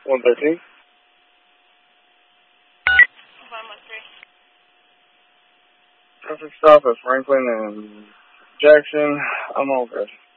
113. 113. Traffic stop at Franklin and Jackson. I'm all good.